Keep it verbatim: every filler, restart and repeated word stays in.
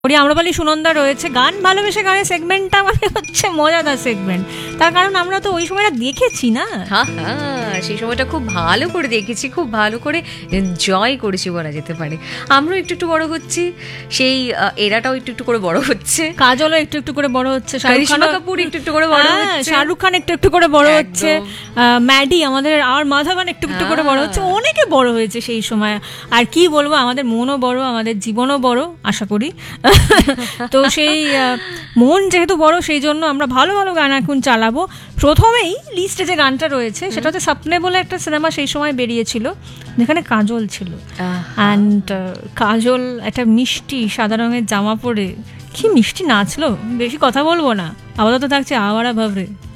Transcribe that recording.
করি আম্রপালি সুনন্দা রয়েছে। গান ভালোবেসে গানের সেগমেন্টটা মানে হচ্ছে মজাদার সেগমেন্ট, তার কারণ আমরা তো ওই সময়টা দেখেছি না। হ্যাঁ হ্যাঁ, সেই সময়টা খুব ভালো করে দেখেছি, খুব ভালো করে এনজয় করেছি বলা যেতে পারে। আমরাও একটু একটু বড় হচ্ছি, সেই এরাটাও একটু একটু করে বড় হচ্ছে, কাজলও একটু একটু করে বড় হচ্ছে, করিশ্মা কাপুর একটু একটু করে বড় হচ্ছে, শাহরুখ খান একটু একটু করে বড় হচ্ছে, ম্যাডি আমাদের আর মাধবন একটু একটু করে বড় হচ্ছে, অনেকে বড় হয়েছে সেই সময়। আর কি বলবো, আমাদের মনও বড়, আমাদের জীবনও বড় আশা করি। তো সেই মন যেহেতু বড়, সেই জন্য আমরা ভালো ভালো গান এখন চালাবো। প্রথমেই লিস্টে যে গানটা রয়েছে সেটা হচ্ছে স্বপ্নে বলে একটা সিনেমা সেই সময় বেরিয়েছিল, যেখানে কাজল ছিল। অ্যান্ড কাজল একটা মিষ্টি সাদা রঙের জামা পরে কি মিষ্টি নাচলো। বেশি কথা বলবো না, আপাতত থাকছে আওয়ারা ভাবরে।